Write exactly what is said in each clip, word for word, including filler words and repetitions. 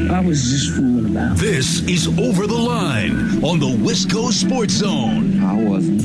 I was just fooling about. This is Over the Line on the Wisco Sports Zone. I wasn't.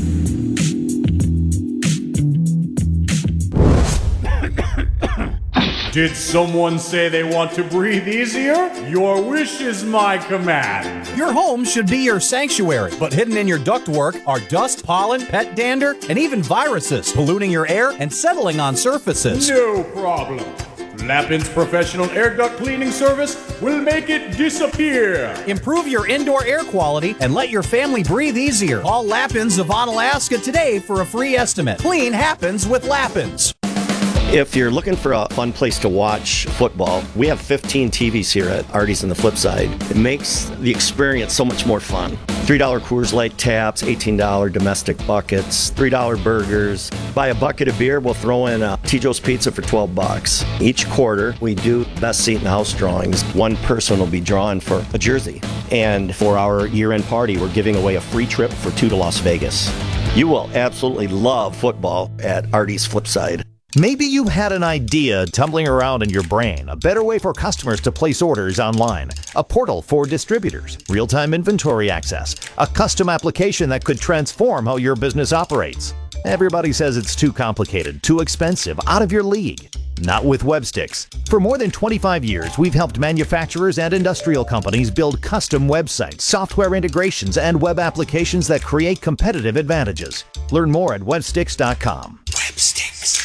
Did someone say they want to breathe easier? Your wish is my command. Your home should be your sanctuary, but hidden in your ductwork are dust, pollen, pet dander, and even viruses polluting your air and settling on surfaces. No problem. Lappin's professional air duct cleaning service will make it disappear. Improve your indoor air quality and let your family breathe easier. Call Lappin's of Onalaska today for a free estimate. Clean happens with Lappin's. If you're looking for a fun place to watch football, we have fifteen T Vs here at Artie's on the flip side. It makes the experience so much more fun. three dollar Coors Light taps, eighteen dollar domestic buckets, three dollar burgers. Buy a bucket of beer, we'll throw in a T. Joe's Pizza for twelve bucks. Each quarter, we do best seat in the house drawings. One person will be drawn for a jersey. And for our year-end party, we're giving away a free trip for two to Las Vegas. You will absolutely love football at Artie's Flipside. Maybe you had an idea tumbling around in your brain, a better way for customers to place orders online, a portal for distributors, real-time inventory access, a custom application that could transform how your business operates. Everybody says it's too complicated, too expensive, out of your league. Not with Websticks. For more than twenty-five years, we've helped manufacturers and industrial companies build custom websites, software integrations, and web applications that create competitive advantages. Learn more at websticks dot com. Websticks.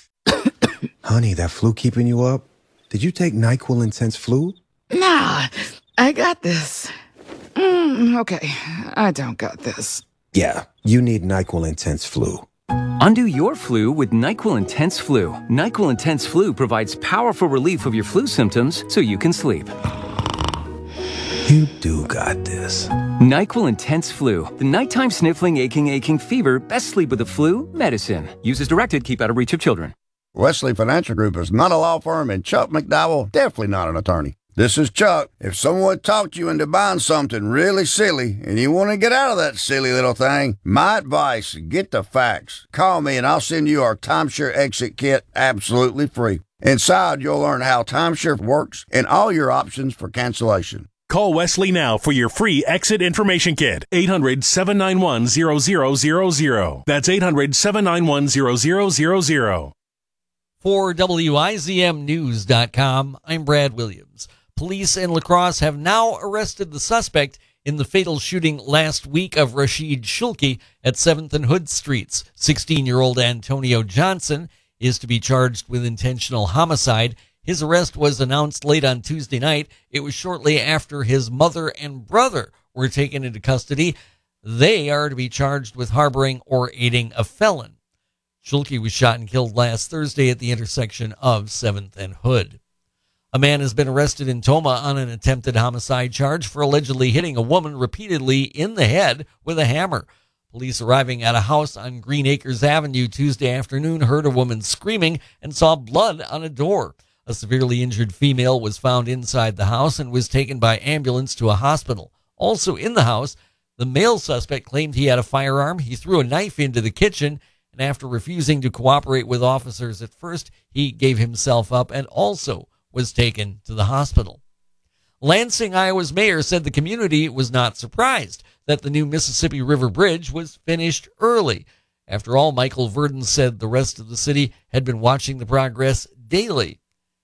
Honey, that flu keeping you up? Did you take NyQuil Intense Flu? Nah, I got this. Mm, okay, I don't got this. Yeah, you need NyQuil Intense Flu. Undo your flu with NyQuil Intense Flu. NyQuil Intense Flu provides powerful relief of your flu symptoms so you can sleep. You do got this. NyQuil Intense Flu. The nighttime sniffling, aching, aching fever. Best sleep with the flu medicine. Use as directed. Keep out of reach of children. Wesley Financial Group is not a law firm, and Chuck McDowell definitely not an attorney. This is Chuck. If someone talked you into buying something really silly and you want to get out of that silly little thing, my advice, get the facts. Call me and I'll send you our Timeshare Exit Kit absolutely free. Inside, you'll learn how timeshare works and all your options for cancellation. Call Wesley now for your free Exit Information Kit. eight hundred, seven nine one, zero zero zero zero. That's eight hundred, seven nine one, zero zero zero zero. For W I Z M News dot com, I'm Brad Williams. Police in La Crosse have now arrested the suspect in the fatal shooting last week of Rashid Shulki at seventh and Hood Streets. sixteen-year-old Antonio Johnson is to be charged with intentional homicide. His arrest was announced late on Tuesday night. It was shortly after his mother and brother were taken into custody. They are to be charged with harboring or aiding a felon. Schulke was shot and killed last Thursday at the intersection of seventh and Hood. A man has been arrested in Toma on an attempted homicide charge for allegedly hitting a woman repeatedly in the head with a hammer. Police arriving at a house on Green Acres Avenue Tuesday afternoon heard a woman screaming and saw blood on a door. A severely injured female was found inside the house and was taken by ambulance to a hospital. Also in the house, the male suspect claimed he had a firearm. He threw a knife into the kitchen, and after refusing to cooperate with officers at first, he gave himself up and also was taken to the hospital. Lansing, Iowa's mayor said the community was not surprised that the new Mississippi River Bridge was finished early. After all, Michael Verdon said the rest of the city had been watching the progress daily.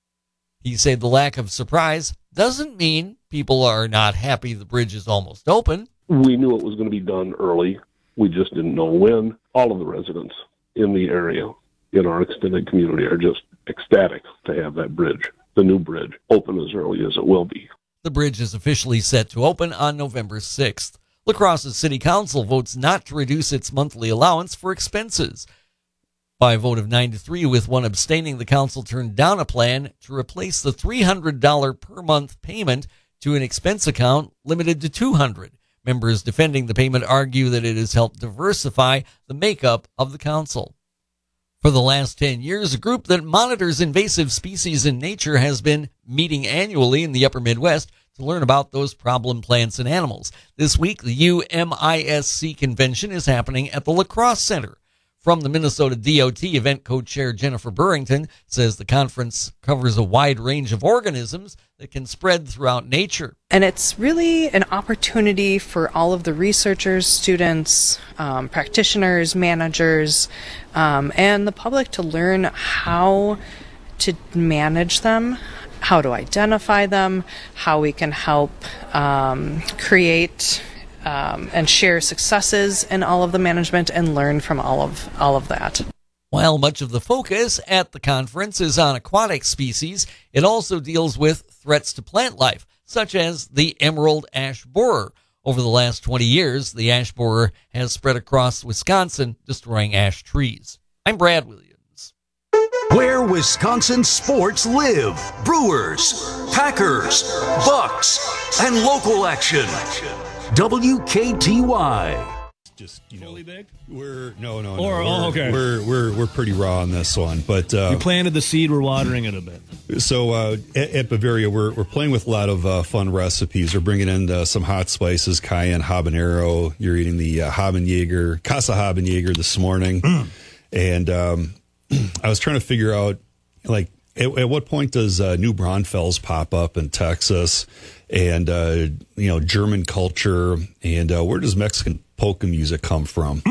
He said the lack of surprise doesn't mean people are not happy the bridge is almost open. We knew it was going to be done early. We just didn't know when. All of the residents in the area, in our extended community, are just ecstatic to have that bridge, the new bridge, open as early as it will be. The bridge is officially set to open on November sixth. La Crosse's City Council votes not to reduce its monthly allowance for expenses. By a vote of nine to three, with one abstaining, the council turned down a plan to replace the three hundred dollars per month payment to an expense account limited to two hundred dollars. Members defending the payment argue that it has helped diversify the makeup of the council. For the last ten years, a group that monitors invasive species in nature has been meeting annually in the upper Midwest to learn about those problem plants and animals. This week, the U M I S C convention is happening at the La Crosse Center. From the Minnesota D O T, event co-chair Jennifer Burrington says the conference covers a wide range of organisms that can spread throughout nature. And it's really an opportunity for all of the researchers, students, um, practitioners, managers, um, and the public to learn how to manage them, how to identify them, how we can help um, create Um, and share successes in all of the management and learn from all of all of that. While much of the focus at the conference is on aquatic species, it also deals with threats to plant life, such as the emerald ash borer. Over the last twenty years, the ash borer has spread across Wisconsin, destroying ash trees. I'm Brad Williams. Where Wisconsin sports live. Brewers, Packers, Bucks, and local action. W K T Y. Just, you know, we're no, no, no. Or, we're, oh, okay. We're we're we're pretty raw on this one, but uh, you planted the seed. We're watering it a bit. So uh, at, at Bavaria, we're we're playing with a lot of uh, fun recipes. We're bringing in uh, some hot spices, cayenne, habanero. You're eating the uh, Habenjäger, Casa Habenjäger this morning, mm. and um, I was trying to figure out, like, at, at what point does uh, New Braunfels pop up in Texas? And, uh, you know, German culture, and uh, where does Mexican polka music come from?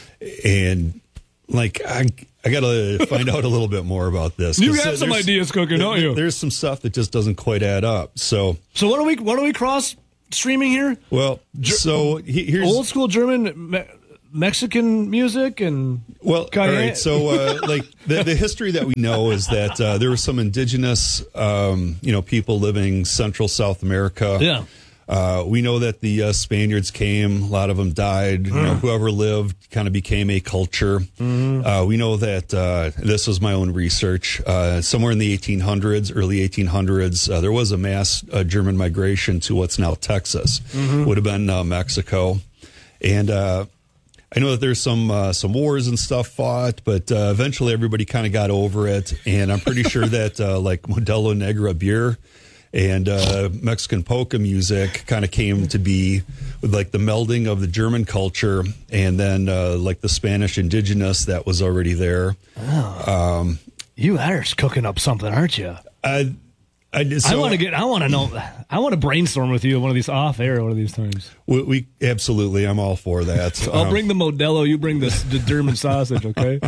And, like, I I got to find out a little bit more about this. You have some ideas cooking, don't you? There's some stuff that just doesn't quite add up. So, so what are we, what are we cross streaming here? Well, so here's old school German, me- Mexican music and well, cayenne. All right. So, uh, like the, the history that we know is that uh, there were some indigenous, um, you know, people living Central South America. Yeah. Uh, we know that the uh, Spaniards came. A lot of them died. You know, whoever lived kind of became a culture. Mm-hmm. Uh, we know that uh, this was my own research. Uh, somewhere in the eighteen hundreds, early eighteen hundreds, uh, there was a mass uh, German migration to what's now Texas. Mm-hmm. Would have been uh, Mexico, and. Uh, I know that there's some uh, some wars and stuff fought, but uh, eventually everybody kind of got over it. And I'm pretty sure that uh, like Modelo Negra beer and uh, Mexican polka music kind of came to be with like the melding of the German culture and then uh, like the Spanish indigenous that was already there. Oh. Um, you are cooking up something, aren't you? I I, so, I want to get. I want to know. I want to brainstorm with you one of these off air one of these times. We, we absolutely. I'm all for that. I'll um, bring the Modelo. You bring the, the German sausage. Okay.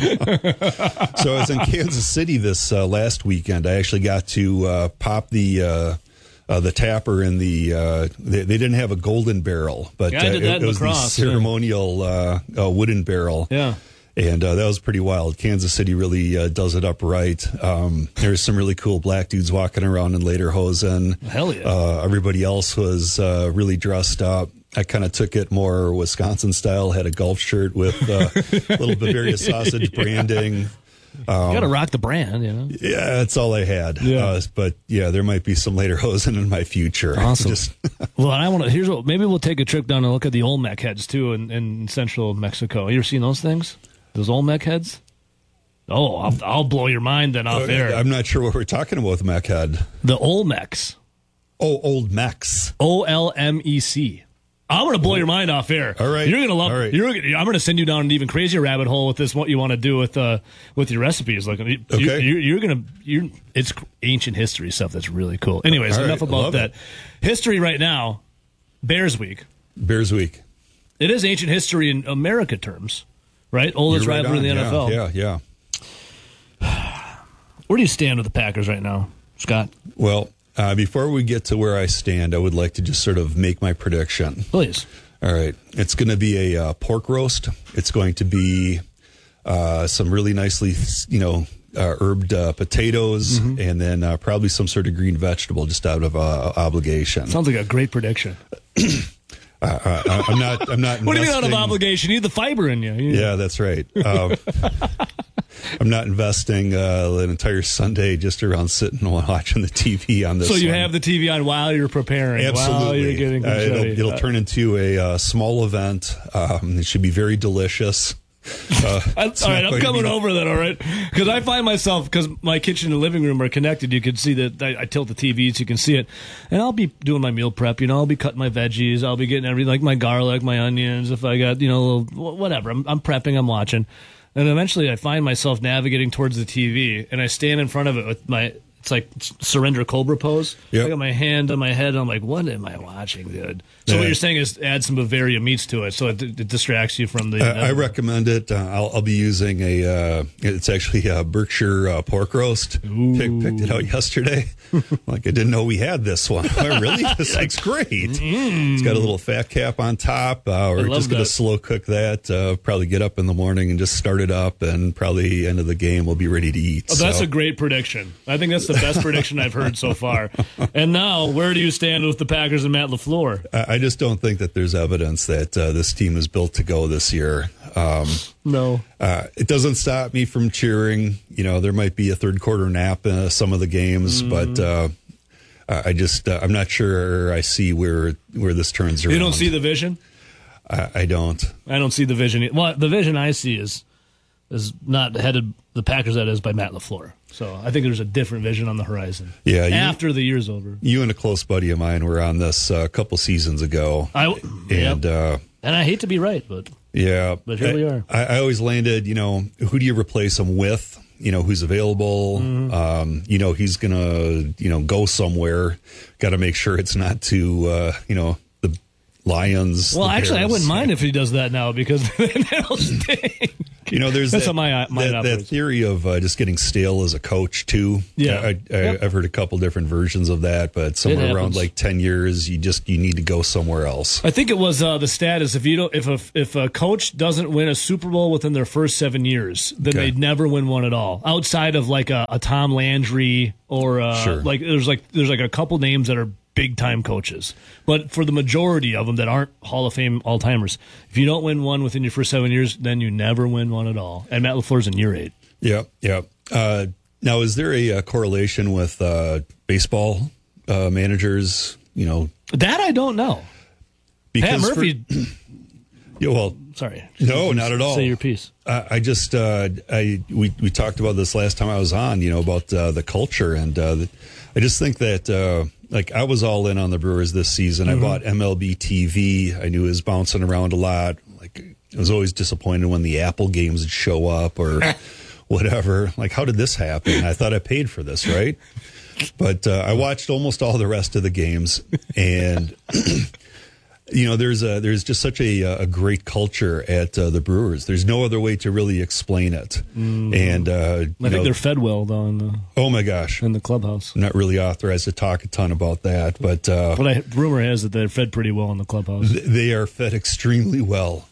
So I was in Kansas City this uh, last weekend. I actually got to uh, pop the uh, uh, the tapper in the. Uh, they, they didn't have a golden barrel, but yeah, I did uh, that it, in it was lacrosse, the ceremonial yeah. uh, uh, wooden barrel. Yeah. And uh, that was pretty wild. Kansas City really uh, does it up right. Um, there's some really cool black dudes walking around in lederhosen. Hell yeah. Uh, everybody else was uh, really dressed up. I kind of took it more Wisconsin style, had a golf shirt with uh, a little Bavaria sausage branding. Um, you got to rock the brand, you know? Yeah, that's all I had. Yeah. Uh, but yeah, there might be some lederhosen in my future. Awesome. Just well, I want to, here's what, maybe we'll take a trip down and look at the Olmec heads too in, in central Mexico. You ever seen those things? Those Olmec heads? Oh, I'll, I'll blow your mind then off air. I'm not sure what we're talking about with Mech head. The Olmecs. Oh, old Mex. O L M E C. I'm going to blow your mind off air. All right. You're going to love All right. you're gonna, I'm going to send you down an even crazier rabbit hole with this, what you want to do with uh, with your recipes. Like, you, okay. you, you're going to, you're, it's ancient history stuff that's really cool. Anyways, All enough right. about that. It. History right now, Bears Week. Bears Week. It is ancient history in America terms. Right? Oldest You're right rivalry in the on. N F L. Yeah, yeah, yeah. Where do you stand with the Packers right now, Scott? Well, uh, before we get to where I stand, I would like to just sort of make my prediction. Please. All right. It's going to be a uh, pork roast. It's going to be uh, some really nicely, you know, uh, herbed uh, potatoes, mm-hmm. and then uh, probably some sort of green vegetable just out of uh, obligation. Sounds like a great prediction. Uh, uh, I'm not. I'm not. What do you mean out of investing- obligation? You need the fiber in you. you Yeah, that's right. Um, I'm not investing uh, an entire Sunday just around sitting and watching the T V on this. So you one. have the T V on while you're preparing. Absolutely. While you're getting uh, it'll, ready. it'll turn into a uh, small event. Um, it should be very delicious. Uh, I, all it's right, not I'm going to coming be- over that, all right? Because I find myself, because my kitchen and living room are connected, you can see that I, I tilt the T V so you can see it. And I'll be doing my meal prep, you know, I'll be cutting my veggies, I'll be getting everything, like my garlic, my onions, if I got, you know, a little, whatever. I'm, I'm prepping, I'm watching. And eventually I find myself navigating towards the T V, and I stand in front of it with my, it's like surrender cobra pose. Yep. I got my hand on my head, and I'm like, what am I watching, dude? So Yeah. what you're saying is add some Bavaria meats to it, so it, it distracts you from the... I, I recommend it. Uh, I'll, I'll be using a, uh, it's actually a Berkshire uh, pork roast. Pick, picked it out yesterday. Like, I didn't know we had this one. Oh, really? This looks great. Mm. It's got a little fat cap on top. Uh, we're love just going that. to slow cook that. Uh, probably get up in the morning and just start it up, and probably end of the game we'll be ready to eat. Oh, that's so. a great prediction. I think that's the best prediction I've heard so far. And now, where do you stand with the Packers and Matt LaFleur? I I just don't think that there's evidence that uh, this team is built to go this year. Um, No. Uh, it doesn't stop me from cheering. You know, there might be a third quarter nap in uh, some of the games, Mm. but uh, I just uh, I'm not sure I see where where this turns around. You don't see the vision? I, I don't. I don't see the vision. Well, the vision I see is is not headed the Packers, that is, by Matt LaFleur. So I think there's a different vision on the horizon. Yeah, you- after the year's over. You and a close buddy of mine were on this uh, a couple seasons ago, I, and yep. uh, and I hate to be right, but yeah, But here I, we are. I, I always landed. You know, who do you replace him with? You know, who's available. Mm-hmm. Um, you know, he's gonna you know go somewhere. Got to make sure it's not to uh, you know the Lions. well, the actually, I Bears. wought mind if he does that now, because then it'll stink. You know, there's That's that, how my mind that, that operates. theory of uh, just getting stale as a coach too. Yeah. I, I, Yep. I've heard a couple different versions of that, but somewhere around happens. like ten years, you just you need to go somewhere else. I think it was uh, the stat is if you don't if a if a coach doesn't win a Super Bowl within their first seven years, then Okay. they'd never win one at all. Outside of like a, a Tom Landry or uh, Sure. like there's like there's like a couple names that are big time coaches, but for the majority of them that aren't Hall of Fame all timers, if you don't win one within your first seven years, then you never win one at all. And Matt LaFleur's in year eight. Yeah, yeah. Uh, now, is there a, uh correlation with uh, baseball uh, managers? You know, That I don't know. Pat for- Murphy. yeah, well, sorry, no, not at all. Say your piece. Uh, I just, uh, I we we talked about this last time I was on. You know about uh, the culture, and uh, the, I just think that uh, like I was all in on the Brewers this season. Mhm. I bought M L B T V. I knew it was bouncing around a lot. Like I was always disappointed when the Apple games would show up or whatever. Like, how did this happen? I thought I paid for this, right? But uh, I watched almost all the rest of the games, and you know, there's a there's just such a a great culture at uh, the Brewers. There's no other way to really explain it. Mhm. And uh, I you think know, they're fed well though in the oh my gosh, in the clubhouse. I'm not really authorized to talk a ton about that, but uh, But I, rumor has it they're fed pretty well in the clubhouse. th- they are fed extremely well.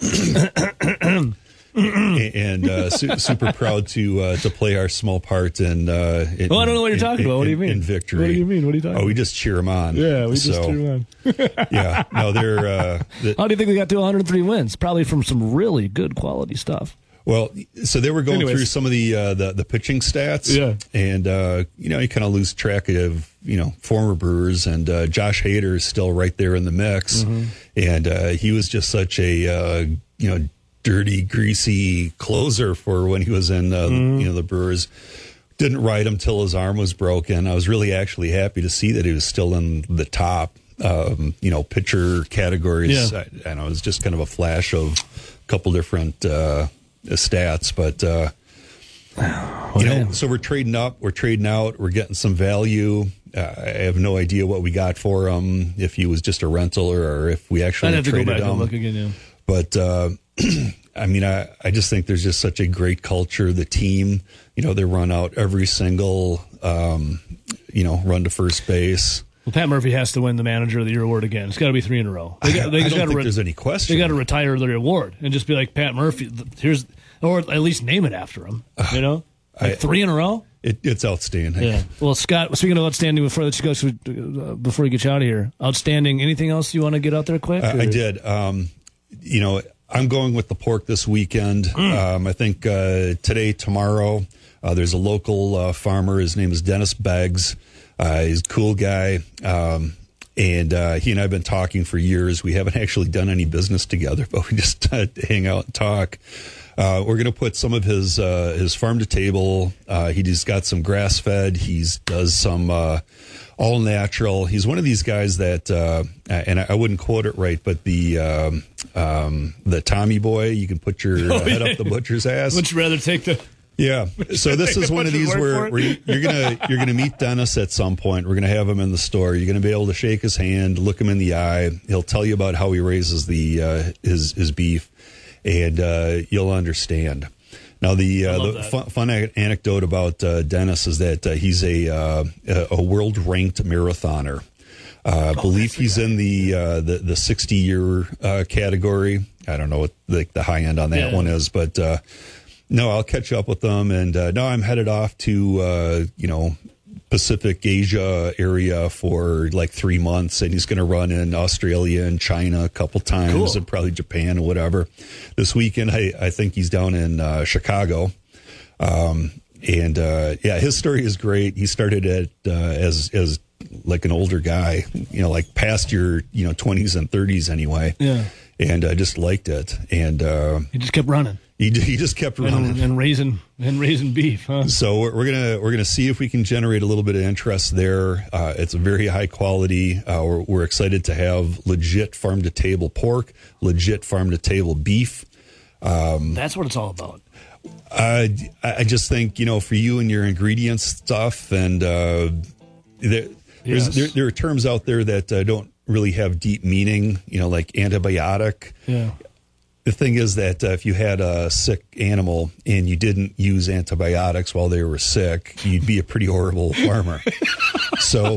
and uh, su- super proud to uh, to play our small part in. Uh, in Oh, I don't know what you're in- talking about. What do you in- mean? In victory. What do you mean? What are you talking Oh, about? we just cheer them on. Yeah, we just So, cheer them on. yeah, no, they're. Uh, the, How do you think they got to one hundred three wins? Probably from some really good quality stuff. Well, so they were going Anyways. through some of the uh, the, the pitching stats, Yeah. and uh, you know you kind of lose track of you know former Brewers, and uh, Josh Hader is still right there in the mix, Mhm. and uh, he was just such a uh, you know dirty, greasy closer for when he was in uh, Mhm. you know the Brewers. Didn't ride him till his arm was broken. I was really actually happy to see that he was still in the top, um, you know, pitcher categories. Yeah. I, I know it was just kind of a flash of a couple different uh, stats, but uh, you know, so we're trading up, we're trading out, we're getting some value. Uh, I have no idea what we got for him, if he was just a rental or, or if we actually I'd have to go traded back him. and look again. Yeah. But uh, I mean, I, I just think there's just such a great culture. The team, you know, they run out every single, um, you know, run to first base. Well, Pat Murphy has to win the Manager of the Year award again. It's got to be three in a row. They got, they I just don't gotta think re- there's any question. They got to retire their award and just be like Pat Murphy. th- Here's, or at least name it after him. You know, like I- three in a row. It, it's outstanding. Yeah. Well, Scott, speaking of outstanding, before let you go, uh, before we get you out of here, outstanding. Anything else you want to get out there quick? I, I or- did. Um, you know, I'm going with the pork this weekend. Mm. Um, I think uh, today, tomorrow, uh, there's a local uh, farmer. His name is Dennis Beggs. Uh, he's a cool guy. Um, and uh, he and I have been talking for years. We haven't actually done any business together, but we just uh, hang out and talk. Uh, we're going to put some of his uh, his farm to table. Uh, he's got some grass fed. He's does some uh, all natural. He's one of these guys that, uh, and I, I wouldn't quote it right, but the um, um, the Tommy Boy. You can put your uh, Oh, head yeah. up the butcher's ass. Would you rather take the? Yeah. So this is one of these where, where you- you're gonna you're gonna meet Dennis at some point. We're gonna have him in the store. You're gonna be able to shake his hand, look him in the eye. He'll tell you about how he raises the uh, his his beef, and uh, you'll understand. Now the uh, the fun, fun anecdote about uh, Dennis is that uh, he's a uh, a world ranked marathoner. Uh, I Oh, believe he's in the uh, the the sixty year uh, category. I don't know what the, the high end on that Yeah. one is, but. Uh, No, I'll catch up with them, and uh, no, I'm headed off to uh, you know Pacific Asia area for like three months, and he's going to run in Australia and China a couple times, Cool. and probably Japan or whatever. This weekend, I, I think he's down in uh, Chicago, um, and uh, yeah, his story is great. He started at uh, as as like an older guy, you know, like past your you know twenties and thirties anyway. Yeah. And I just liked it, and uh, He just kept running. He he just kept running and, and raising and raising beef. Huh? So we're, we're gonna we're gonna see if we can generate a little bit of interest there. Uh, it's a very high quality. Uh, we're, we're excited to have legit farm to table pork, legit farm to table beef. Um, That's what it's all about. I I just think you know for you and your ingredients stuff, and uh, there, there's, Yes. there there are terms out there that uh, don't really have deep meaning. You know, like antibiotic. Yeah. The thing is that uh, if you had a sick animal and you didn't use antibiotics while they were sick, you'd be a pretty horrible farmer. So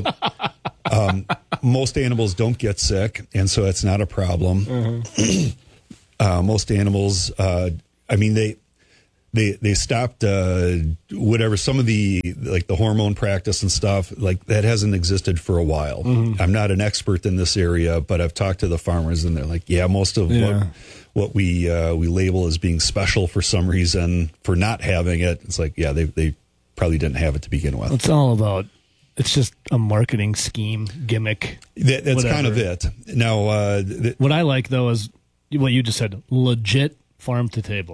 um, most animals don't get sick, and so it's not a problem. Mm-hmm. uh, most animals, uh, I mean, they they they stopped uh, whatever some of the like the hormone practice and stuff like that hasn't existed for a while. Mhm. I'm not an expert in this area, but I've talked to the farmers, and they're like, yeah, most of Yeah. what what we uh, we label as being special for some reason for not having it, it's like, yeah, they they probably didn't have it to begin with. It's all about. It's just a marketing scheme gimmick. That, that's whatever. kind of it. Now, uh, th- What I like though is what you just said. Legit farm to table.